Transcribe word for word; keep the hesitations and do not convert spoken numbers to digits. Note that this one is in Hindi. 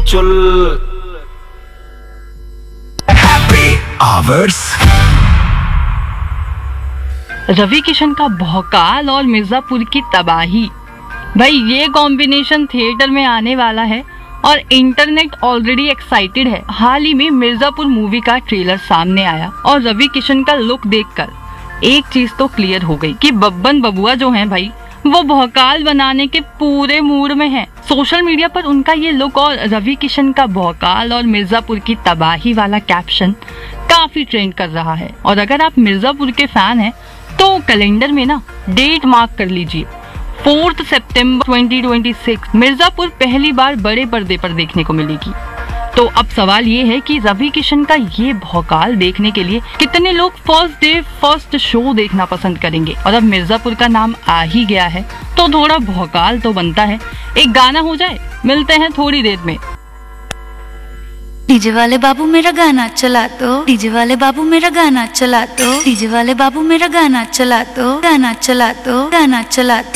चुल हैप्पी आवर्स। रवि किशन का भौकाल और मिर्जापुर की तबाही, भाई ये कॉम्बिनेशन थिएटर में आने वाला है और इंटरनेट ऑलरेडी एक्साइटेड है। हाल ही में मिर्जापुर मूवी का ट्रेलर सामने आया और रवि किशन का लुक देखकर एक चीज तो क्लियर हो गई कि बब्बन बबुआ जो हैं भाई वो भौकाल बनाने के पूरे मूड में हैं। सोशल मीडिया पर उनका ये लुक और रवि किशन का भौकाल और मिर्जापुर की तबाही वाला कैप्शन काफी ट्रेंड कर रहा है। और अगर आप मिर्जापुर के फैन हैं तो कैलेंडर में ना डेट मार्क कर लीजिए, फोर्थ सितंबर ट्वेंटी ट्वेंटी सिक्स मिर्जापुर पहली बार बड़े पर्दे पर देखने को मिलेगी। तो अब सवाल ये है कि रवि किशन का ये भौकाल देखने के लिए कितने लोग फर्स्ट डे फर्स्ट शो देखना पसंद करेंगे। और अब मिर्जापुर का नाम आ ही गया है तो थोड़ा भौकाल तो बनता है। एक गाना हो जाए, मिलते हैं थोड़ी देर में। डीजे वाले बाबू मेरा गाना चला दो, डीजे वाले बाबू मेरा गाना चला दो, डीजे वाले बाबू मेरा गाना चला दो, गाना चला दो, गाना चला दो।